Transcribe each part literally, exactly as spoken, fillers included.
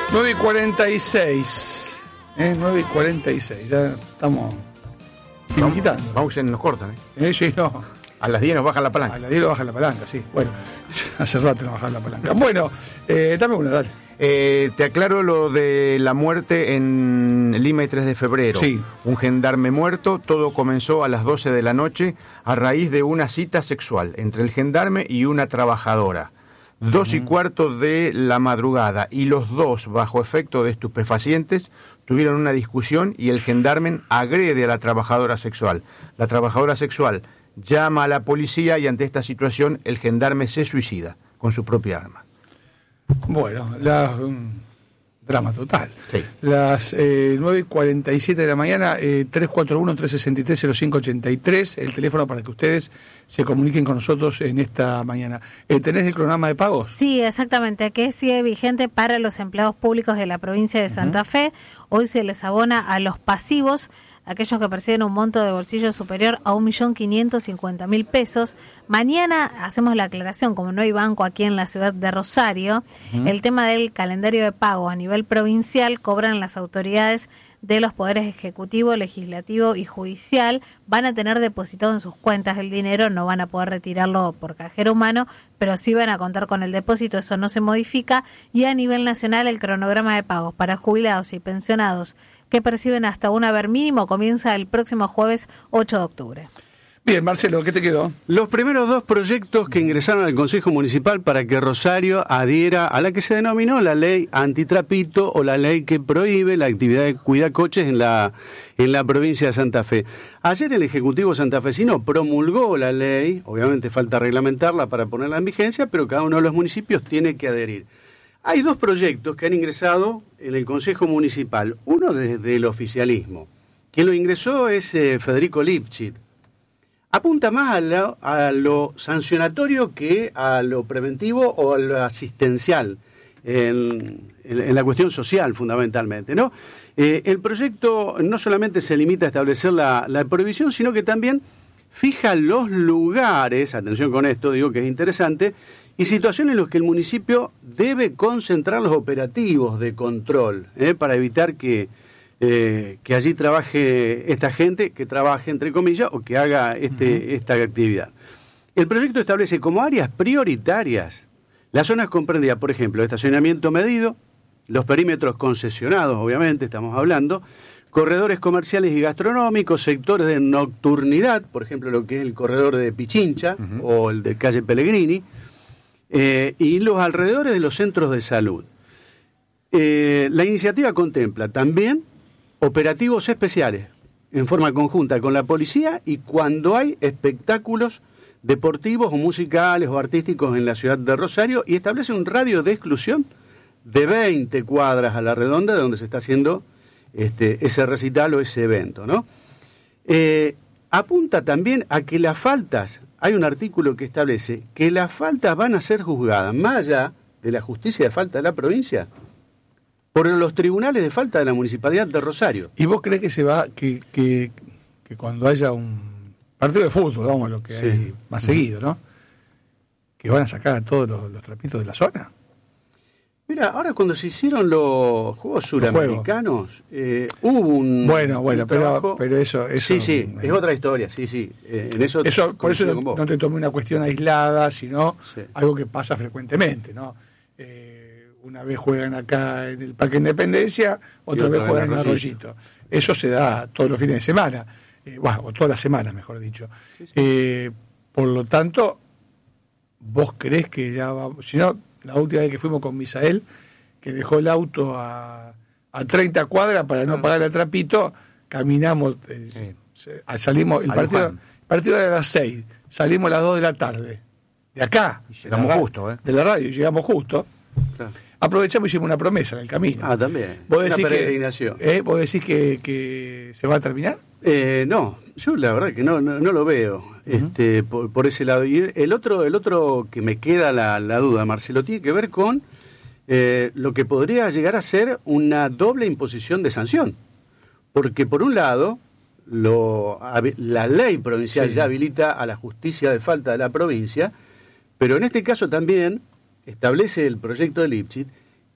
nueve y cuarenta y seis. ¿eh? nueve y cuarenta y seis. Ya estamos finiquitando. Vamos, se nos cortan. ¿eh? ¿Eh? Sí, no. A las diez nos bajan la palanca. A las diez nos bajan la palanca, sí. Bueno, hace rato nos bajan la palanca. Bueno, eh, dame una, dale. Eh, te aclaro lo de la muerte en Lima y tres de febrero. Sí. Un gendarme muerto. Todo comenzó a las doce de la noche a raíz de una cita sexual entre el gendarme y una trabajadora. Dos y cuarto de la madrugada, y los dos, bajo efecto de estupefacientes, tuvieron una discusión y el gendarme agrede a la trabajadora sexual. La trabajadora sexual llama a la policía y ante esta situación el gendarme se suicida con su propia arma. Bueno, la, un drama total. Sí. Las eh, nueve y cuarenta y siete de la mañana, eh, tres cuatro uno, tres seis tres, cero cinco ocho tres, el teléfono para que ustedes se comuniquen con nosotros en esta mañana. Eh, ¿Tenés el cronograma de pagos? Sí, exactamente, que sigue vigente para los empleados públicos de la provincia de Santa uh-huh. Fe. Hoy se les abona a los pasivos, aquellos que perciben un monto de bolsillo superior a un millón quinientos cincuenta mil pesos. Mañana hacemos la aclaración, como no hay banco aquí en la ciudad de Rosario, uh-huh. el tema del calendario de pago a nivel provincial cobran las autoridades de los poderes ejecutivo, legislativo y judicial. Van a tener depositado en sus cuentas el dinero, no van a poder retirarlo por cajero humano, pero sí van a contar con el depósito, eso no se modifica. Y a nivel nacional el cronograma de pagos para jubilados y pensionados que perciben hasta un haber mínimo comienza el próximo jueves ocho de octubre. Bien, Marcelo, ¿qué te quedó? Los primeros dos proyectos que ingresaron al Consejo Municipal para que Rosario adhiera a la que se denominó la ley antitrapito o la ley que prohíbe la actividad de cuidacoches en la, en la provincia de Santa Fe. Ayer el Ejecutivo santafesino promulgó la ley, obviamente falta reglamentarla para ponerla en vigencia, pero cada uno de los municipios tiene que adherir. Hay dos proyectos que han ingresado en el Consejo Municipal, uno desde el oficialismo. Quien lo ingresó es eh, Federico Lipchitz. Apunta más a lo, a lo sancionatorio que a lo preventivo o a lo asistencial, en, en, en la cuestión social fundamentalmente, ¿no? Eh, el proyecto no solamente se limita a establecer la, la prohibición, sino que también fija los lugares, atención con esto, digo que es interesante, y situaciones en las que el municipio debe concentrar los operativos de control, ¿eh? para evitar que Eh, que allí trabaje esta gente, que trabaje entre comillas, o que haga este, uh-huh. esta actividad. El proyecto establece como áreas prioritarias las zonas comprendidas, por ejemplo, estacionamiento medido, los perímetros concesionados, obviamente, estamos hablando, corredores comerciales y gastronómicos, sectores de nocturnidad, por ejemplo, lo que es el corredor de Pichincha uh-huh. o el de calle Pellegrini, eh, y los alrededores de los centros de salud. Eh, la iniciativa contempla también operativos especiales en forma conjunta con la policía y cuando hay espectáculos deportivos o musicales o artísticos en la ciudad de Rosario, y establece un radio de exclusión de veinte cuadras a la redonda de donde se está haciendo este, ese recital o ese evento, ¿no? Eh, apunta también a que las faltas, hay un artículo que establece que las faltas van a ser juzgadas más allá de la justicia de falta de la provincia por los tribunales de falta de la Municipalidad de Rosario. ¿Y vos crees que se va, que, que, que cuando haya un partido de fútbol, vamos, lo que sí. hay más seguido, ¿no? Que van a sacar a todos los, los trapitos de la zona? Mira, ahora cuando se hicieron los Juegos Suramericanos, eh, hubo un Bueno, bueno, un pero, pero eso, eso... Sí, sí, es otra historia, sí, sí. Eh, en eso eso por eso no, no te tomé una cuestión aislada, sino sí. algo que pasa frecuentemente, ¿no? Eh, Una vez juegan acá en el Parque Independencia, otra vez juegan en Arroyito. Eso se da todos los fines de semana, eh, bueno, o todas las semanas, mejor dicho. Sí, sí. Eh, por lo tanto, ¿vos creés que ya vamos? Si no, la última vez que fuimos con Misael, que dejó el auto a, a treinta cuadras para no pagar el trapito, caminamos, eh, sí. salimos, el partido, el partido era a las seis, salimos a las dos de la tarde, de acá, y llegamos de la, justo, ¿eh? de la radio, llegamos justo. Claro. Aprovechamos y hicimos una promesa en el camino. Ah, también. ¿Vos decís una que, peregrinación. ¿eh? ¿Vos decís que, que se va a terminar? Eh, no, yo la verdad que no, no, no lo veo uh-huh. este, por, por ese lado. Y el otro, el otro que me queda la, la duda, Marcelo, tiene que ver con eh, lo que podría llegar a ser una doble imposición de sanción. Porque por un lado, lo, la ley provincial sí. ya habilita a la justicia de falta de la provincia, pero en este caso también establece el proyecto de Lipchitz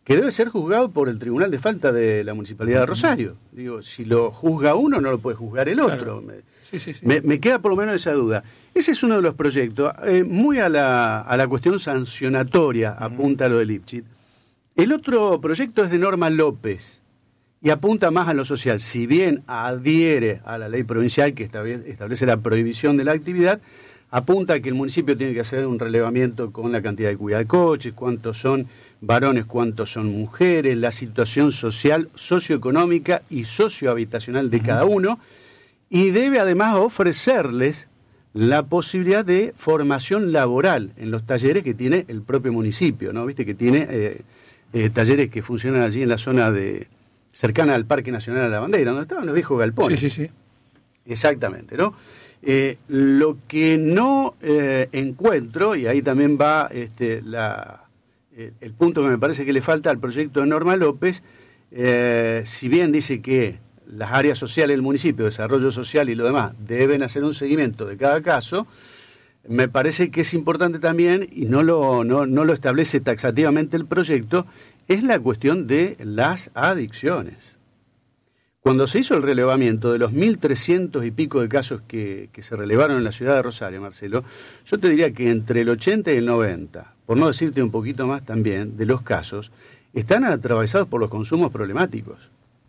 que debe ser juzgado por el Tribunal de Falta de la Municipalidad de Rosario. Digo, si lo juzga uno, no lo puede juzgar el otro. Claro. Me, sí, sí, sí. Me, me queda por lo menos esa duda. Ese es uno de los proyectos, eh, muy a la, a la cuestión sancionatoria, uh-huh. apunta lo de Lipschitz. El otro proyecto es de Norma López y apunta más a lo social. Si bien adhiere a la ley provincial que establece la prohibición de la actividad, apunta a que el municipio tiene que hacer un relevamiento con la cantidad de cuidacoches, cuántos son varones, cuántos son mujeres, la situación social, socioeconómica y sociohabitacional de cada uno, y debe además ofrecerles la posibilidad de formación laboral en los talleres que tiene el propio municipio, ¿no? Viste que tiene eh, eh, talleres que funcionan allí en la zona de cercana al Parque Nacional de la Bandera, donde estaban los viejos galpones. Sí, sí, sí. Exactamente, ¿no? Eh, lo que no eh, encuentro, y ahí también va este, la, eh, el punto que me parece que le falta al proyecto de Norma López, eh, si bien dice que las áreas sociales del municipio, desarrollo social y lo demás, deben hacer un seguimiento de cada caso, me parece que es importante también, y no lo, no, no lo establece taxativamente el proyecto, es la cuestión de las adicciones. Cuando se hizo el relevamiento de los mil trescientos y pico de casos que, que se relevaron en la ciudad de Rosario, Marcelo, yo te diría que entre el ochenta y el noventa, por no decirte un poquito más también, de los casos, están atravesados por los consumos problemáticos.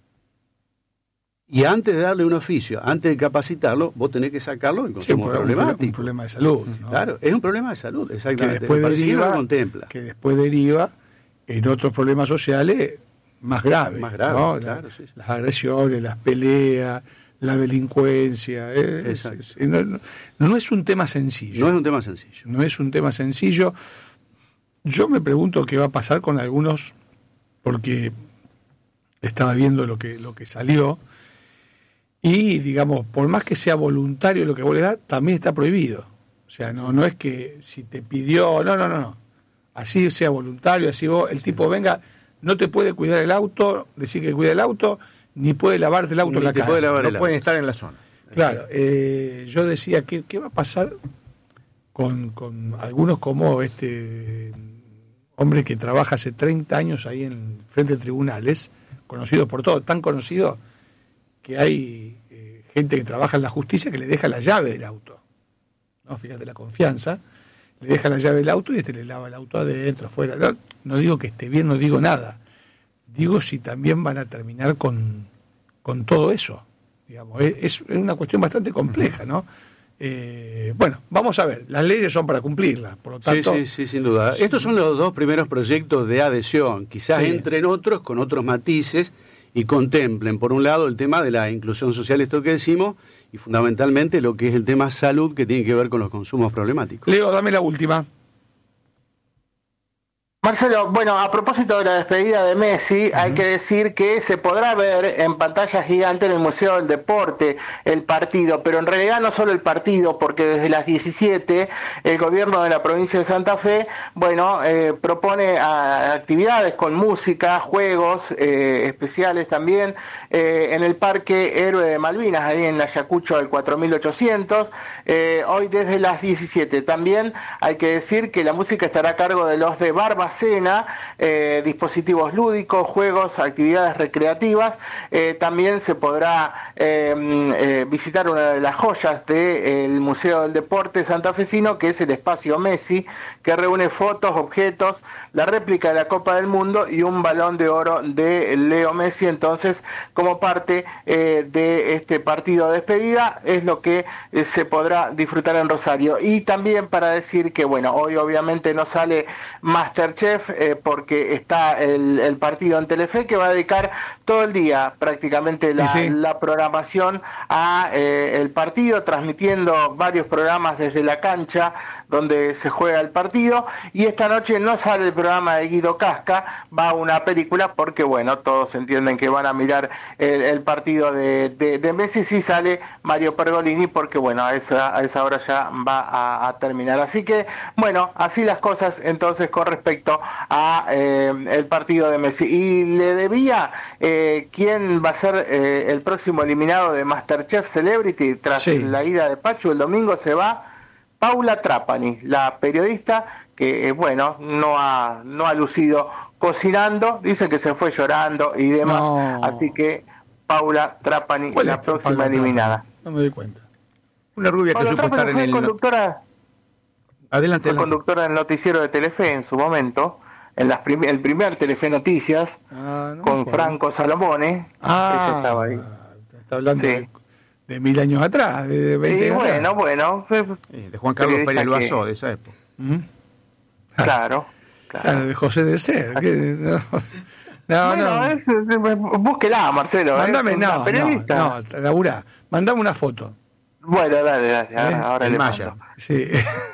Y antes de darle un oficio, antes de capacitarlo, vos tenés que sacarlo del consumo sí, un problemático. Un problema de salud, ¿no? Claro, es un problema de salud, exactamente. Que después, deriva, que, contempla. que después deriva en otros problemas sociales más graves, más grave, ¿no? claro, la, sí, sí. Las agresiones, las peleas, la delincuencia. Es, es, es, no, no, no es un tema sencillo. No es un tema sencillo. No es un tema sencillo. Yo me pregunto qué va a pasar con algunos, porque estaba viendo lo que, lo que salió, y digamos, por más que sea voluntario lo que vos le das, también está prohibido. O sea, no, no es que si te pidió, no, no, no, no. Así sea voluntario, así vos, el tipo venga, no te puede cuidar el auto, decir que cuida el auto, ni puede lavarte el auto ni en la casa. Puede lavar no el pueden auto. Estar en la zona. Claro, eh, yo decía, ¿qué, qué va a pasar con, con algunos como este hombre que trabaja hace treinta años ahí en frente de tribunales, conocido por todos, tan conocido que hay eh, gente que trabaja en la justicia que le deja la llave del auto, ¿no? Fíjate la confianza, le deja la llave del auto y este le lava el auto adentro, afuera. No, no digo que esté bien, no digo nada. Digo si también van a terminar con, con todo eso. Digamos, es, es una cuestión bastante compleja, ¿no? Eh, bueno, vamos a ver, las leyes son para cumplirlas, por lo tanto... Sí, sí, sí, sin duda. Sí. Estos son los dos primeros proyectos de adhesión, quizás sí. entren otros con otros matices y contemplen, por un lado, el tema de la inclusión social, esto que decimos, y fundamentalmente lo que es el tema salud, que tiene que ver con los consumos problemáticos. Leo, dame la última. Marcelo, bueno, a propósito de la despedida de Messi, uh-huh. hay que decir que se podrá ver en pantalla gigante en el Museo del Deporte el partido, pero en realidad no solo el partido, porque desde las diecisiete el gobierno de la provincia de Santa Fe, bueno, eh, propone a, actividades con música, juegos eh, especiales también, eh, en el Parque Héroe de Malvinas, ahí en Ayacucho del cuatro mil ochocientos, eh, hoy desde las diecisiete. También hay que decir que la música estará a cargo de los de Barba Cena, eh, dispositivos lúdicos, juegos, actividades recreativas. Eh, también se podrá eh, eh, visitar una de las joyas del Museo del Deporte santafesino, que es el Espacio Messi, que reúne fotos, objetos, la réplica de la Copa del Mundo y un balón de oro de Leo Messi. Entonces, como parte eh, de este partido de despedida, es lo que eh, se podrá disfrutar en Rosario. Y también para decir que, bueno, hoy obviamente no sale MasterChef eh, porque está el, el partido en Telefe, que va a dedicar todo el día prácticamente la, sí. la programación a eh, el partido, transmitiendo varios programas desde la cancha donde se juega el partido, y esta noche no sale el programa de Guido Casca, va una película porque, bueno, todos entienden que van a mirar el, el partido de, de, de Messi. Sí sale Mario Pergolini porque, bueno, a esa, a esa hora ya va a, a terminar. Así que, bueno, así las cosas entonces con respecto a eh, el partido de Messi. Y le debía eh, quién va a ser eh, el próximo eliminado de MasterChef Celebrity tras sí. la ida de Pachu. El domingo se va Paula Trapani, la periodista que, bueno, no ha, no ha lucido cocinando, dicen que se fue llorando y demás, No. así que Paula Trapani, ¿Cuál la es próxima Paula eliminada. Trapani? No me doy cuenta. Una rubia que Paula supo estar Trapani en fue el... conductora, Adelante, fue adelante. conductora del noticiero de Telefe en su momento, en las prim- el primer Telefe Noticias, Ah, no me con acuerdo. Franco Salomone. Ah, Ese estaba ahí. está hablando Sí. de, de mil años atrás, de, de veinte Y años bueno, atrás. bueno, fue- Sí, de Juan Carlos periodista Pérez Loazó, que- de esa época. Ujú. claro, claro. Claro, de José de Ser. que- no, no. bueno, no. es- es- búsquela, Marcelo. Mándame, es una no, no, periodista. no, laburá. Mandame una foto. Bueno, dale, dale, ahora, ¿Eh? ahora El le Maya. mando. Sí.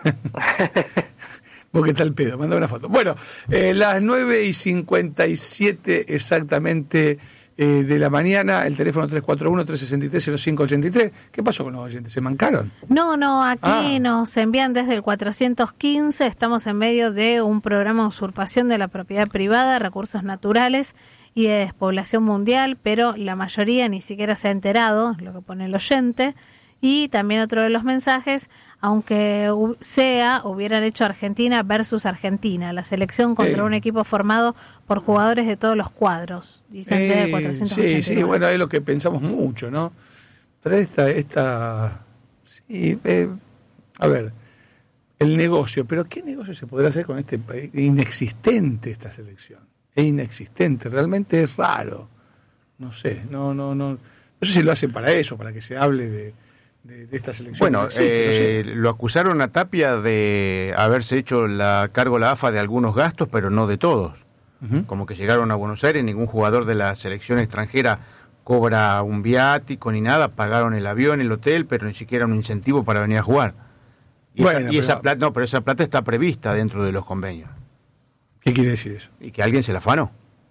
Vos que está el pedo, mandame una foto. Bueno, eh, las nueve y cincuenta y siete exactamente eh, de la mañana, el teléfono tres cuatro uno, tres seis tres, cero cinco ocho tres. ¿Qué pasó con los oyentes? ¿Se mancaron? No, no, aquí Ah. nos envían desde el cuatrocientos quince, estamos en medio de un programa de usurpación de la propiedad privada, recursos naturales y de despoblación mundial, pero la mayoría ni siquiera se ha enterado, es lo que pone el oyente. Y también otro de los mensajes, aunque hu- sea, hubieran hecho Argentina versus Argentina, la selección contra Sí. un equipo formado por jugadores de todos los cuadros, dicen Eh, de cuatrocientos ochenta y nueve. sí, sí, bueno, es lo que pensamos mucho, ¿no? Pero esta, esta, sí, eh, a ver, el negocio, pero ¿qué negocio se podrá hacer con este país? Inexistente esta selección, es inexistente, realmente es raro, no sé, no, no, no, no sé si lo hacen para eso, para que se hable de, de, de esta selección. Bueno, que no existe, no eh, sé. lo acusaron a Tapia de haberse hecho la cargo la A F A de algunos gastos, pero no de todos. Ujú. Como que llegaron a Buenos Aires, ningún jugador de la selección extranjera cobra un viático ni nada, pagaron el avión, el hotel, pero ni siquiera un incentivo para venir a jugar. Y, Bueno, esa, y esa pero- plata, no, pero esa plata está prevista dentro de los convenios. ¿Qué quiere decir eso? Y que alguien se la afanó.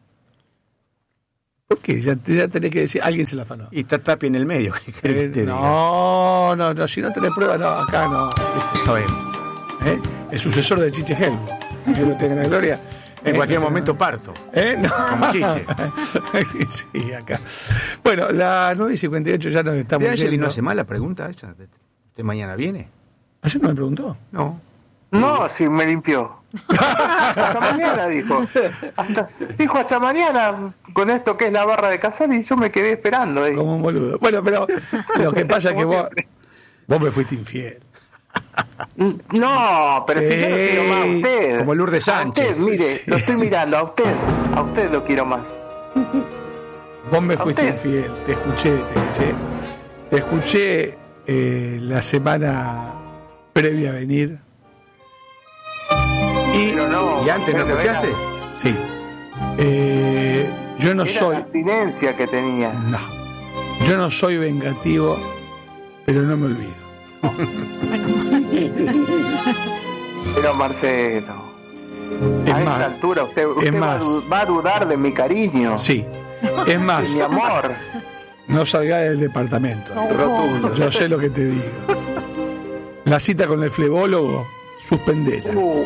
¿Por qué? Ya, ya tenés que decir, alguien se la afanó. Y está Tapia en el medio. ¿qué querés Eh, que te diga? no, no, no, si no tenés prueba, no, acá no. Está bien. ¿Eh? El sucesor de Chiche Helm. Dios lo tenga en la gloria. En Eh, cualquier no, momento parto. ¿Eh? No. Como Chiche. Sí, acá. Bueno, las nueve y cincuenta y ocho ya nos estamos ¿De Angeli yendo. no hace mal la pregunta esa? ¿Usted mañana viene? ¿Ayer no me preguntó? No. No, si me limpió. Hasta mañana, dijo. Hasta, dijo hasta mañana con esto que es la barra de Casal y yo me quedé esperando. ahí. Como un boludo. Bueno, pero lo que pasa es que vos, vos me fuiste infiel. No, pero si yo lo Sí, quiero más a usted. como Lourdes A Sánchez. usted, mire, Sí. lo estoy mirando, a usted. A usted lo quiero más. Vos me ¿A fuiste usted? infiel. Te escuché, te escuché. Te escuché eh, la semana previa a venir. Y, Pero no. ¿Y antes no pero escuchaste? era- sí. Eh, yo no Era soy. la abstinencia que tenía. No. Yo no soy vengativo, pero no me olvido. Pero Marcelo, Es a más, esta altura usted, usted va, a más. du- va a dudar de mi cariño, sí. Es de más, mi amor. no salga del departamento. Rotundo. Yo sé lo que te digo. La cita con el flebólogo, suspendela. Uh,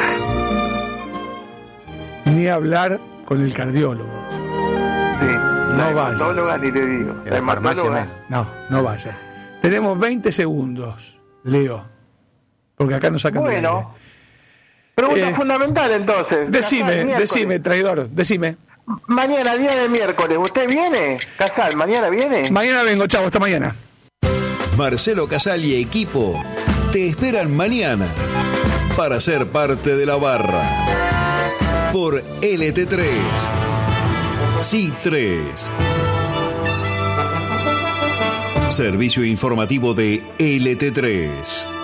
Ni hablar con el cardiólogo. sí. No La vayas. hematóloga ni le digo. En la farmacia hematóloga- no. No, no vaya. Tenemos veinte segundos, Leo. Porque acá nos sacan del Bueno, aire. pregunta Eh, fundamental entonces. Casal, Decime, miércoles. decime, traidor, decime. Mañana, día de miércoles, ¿usted viene? Casal, ¿mañana viene? Mañana vengo, chavo, hasta mañana. Marcelo Casal y equipo te esperan mañana para ser parte de la barra por L T tres. Sí tres. Servicio informativo de L T tres.